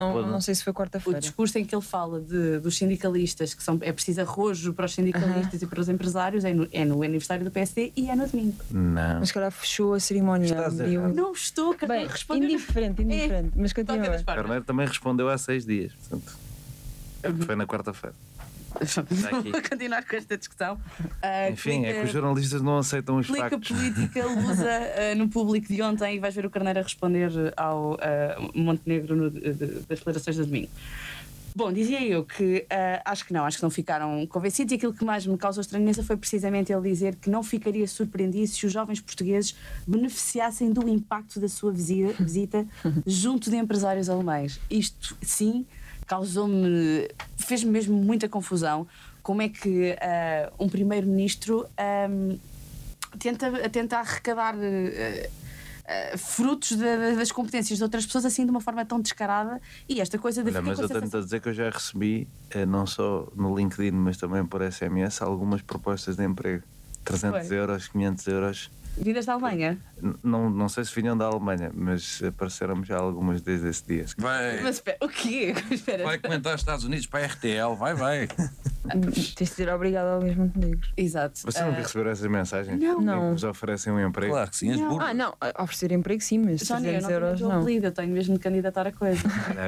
Não sei se foi O quarta-feira. discurso em que ele fala dos sindicalistas, que é preciso arrojo para os sindicalistas e para os empresários, é no aniversário do PSD e é no domingo. Não. Mas se calhar fechou a cerimónia. Estás errado. Não estou, quero Bem, responder. indiferente, mas Qualquer continua. das formas. Carneiro também respondeu há 6 dias. Portanto, foi na quarta-feira. aqui. Vou continuar com esta discussão. Enfim, é que os jornalistas não aceitam os Clica factos. política, lusa no público de ontem e vais ver o Carneiro a responder ao Montenegro das declarações de domingo. Bom, dizia eu que acho que não ficaram convencidos, e aquilo que mais me causou estranheza foi precisamente ele dizer que não ficaria surpreendido se os jovens portugueses beneficiassem do impacto da sua visita junto de empresários alemães. Isto, sim, fez-me mesmo muita confusão. Como é que um primeiro-ministro tenta arrecadar frutos das competências de outras pessoas assim de uma forma tão descarada, e esta coisa de Olha, mas eu tento a dizer que eu já recebi, não só no LinkedIn, mas também por SMS, algumas propostas de emprego. 300 euros, 500 euros. Vindas da Alemanha? Não sei se vinham da Alemanha, mas apareceram já algumas desde esse dia. Mas espera, o quê? Espera. Vai comentar os Estados Unidos para a RTL, vai. Tens de dizer obrigado ao Luís Montenegro. Exato. Vocês nunca receberam essas mensagens? Não. Em que vos oferecem um emprego? Claro que sim, as burras. Não, oferecer emprego sim, mas Sónia, eu 300 não euros tenho não. apelido, eu tenho mesmo de candidatar a coisa.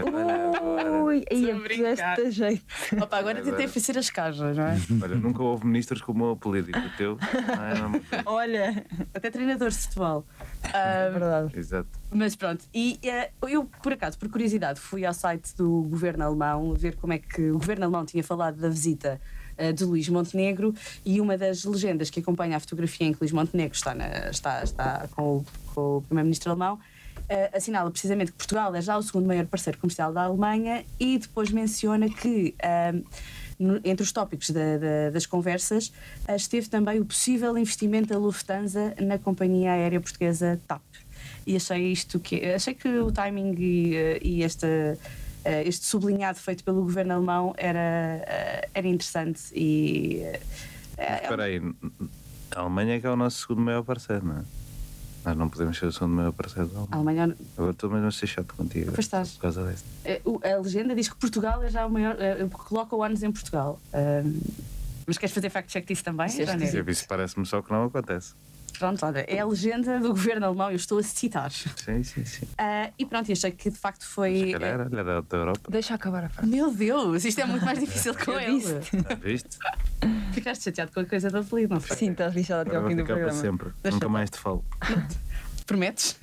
Ui, aí Estou a brincar. puseste jeito. Opa, agora tentei fazer as cajas, não é? Olha, nunca houve ministros com o meu apelido, e o teu? Olha, Até treinadores de futebol. é verdade. Exato. Mas pronto, e eu, por acaso, por curiosidade, fui ao site do governo alemão ver como é que o governo alemão tinha falado da visita de Luís Montenegro, e uma das legendas que acompanha a fotografia em que Luís Montenegro está com o primeiro-ministro alemão assinala precisamente que Portugal é já o segundo maior parceiro comercial da Alemanha, e depois menciona que entre os tópicos das conversas esteve também o possível investimento da Lufthansa na companhia aérea portuguesa TAP. E achei que o timing e este sublinhado feito pelo governo alemão era interessante. Espera aí, a Alemanha é que é o nosso segundo maior parceiro, não é? Nós não podemos ser o segundo maior parceiro da Alemanha. Agora Estou mesmo a ser chato contigo. Pois estás. Por causa disso. A legenda diz que Portugal é já o maior, coloca o ONU em Portugal. Mas queres fazer fact-check disso também? Isso parece-me só que não acontece. Pronto, olha, é a legenda do governo alemão, eu estou a citar. Sim. E pronto, achei que de facto foi. Se calhar era da Europa. Deixa acabar a frase. Meu Deus, isto é muito mais difícil com ele. Viste? Ficaste chateado com a coisa do apelido, não foi? Sim, estás lixado até ao Agora fim vou do ficar para programa. sempre. Deixa Nunca estar. mais te falo. Prometes?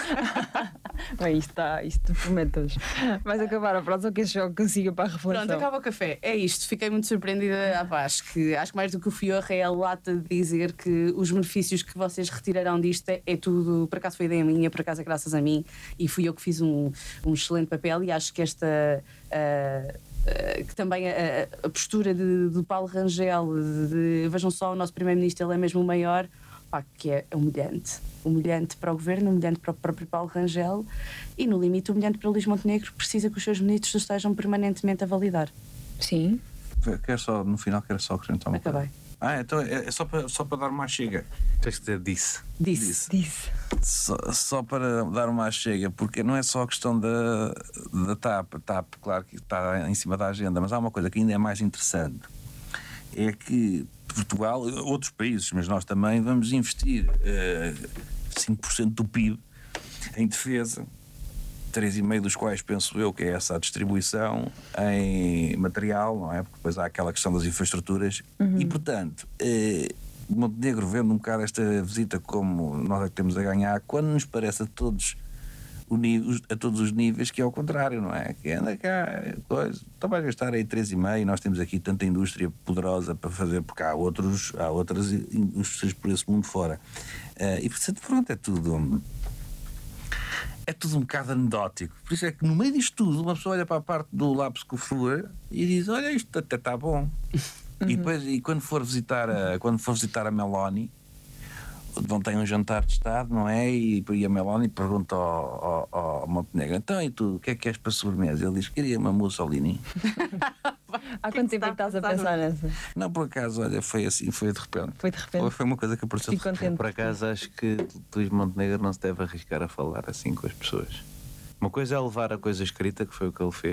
Bem, isto promete hoje. Vais acabar a frase ou queres só que siga para a reflexão? Pronto, acaba o café. É isto. Fiquei muito surpreendida. Acho que mais do que o Fiorra é a lata de dizer que os benefícios que vocês retirarão disto é tudo. Por acaso foi ideia minha, por acaso é graças a mim, e fui eu que fiz um excelente papel, e acho que esta. Que também a postura do Paulo Rangel, vejam só, o nosso primeiro-ministro, ele é mesmo o maior, que é humilhante para o governo, humilhante para o próprio Paulo Rangel, e no limite humilhante para o Luís Montenegro, que precisa que os seus ministros estejam permanentemente a validar. Sim. No final quero só acrescentar uma coisa. Acabei. Então é só para dar uma chega. Tens que dizer disse. Disse. Só para dar uma chega, porque não é só a questão da TAP. TAP, claro que está em cima da agenda, mas há uma coisa que ainda é mais interessante. É que Portugal, outros países, mas nós também vamos investir 5% do PIB em defesa, 3,5% dos quais penso eu que é essa a distribuição em material, não é? Porque depois há aquela questão das infraestruturas e, portanto, Montenegro vendo um bocado esta visita como nós é que temos a ganhar, quando nos parece a todos os níveis que é o contrário, não é? Que anda cá, então vai gastar aí 3,5%, e nós temos aqui tanta indústria poderosa para fazer, porque há outras indústrias por esse mundo fora. E portanto, pronto, é tudo um bocado anedótico. Por isso é que no meio disto tudo uma pessoa olha para a parte do lápis com flor e diz, olha, isto até está bom. E depois, quando for visitar a Meloni, não tem um jantar de Estado, não é? E a Meloni pergunta ao Montenegro, então e tu, o que é que és para sobremesa? Ele diz, queria uma Mussolini. Há quanto tempo é que estás a pensar nessa? Não, por acaso, olha, foi assim, foi de repente. Foi de repente? Foi uma coisa que apareceu de Fico repente. contente. Por acaso acho que Luís Montenegro não se deve arriscar a falar assim com as pessoas. Uma coisa é levar a coisa escrita, que foi o que ele fez.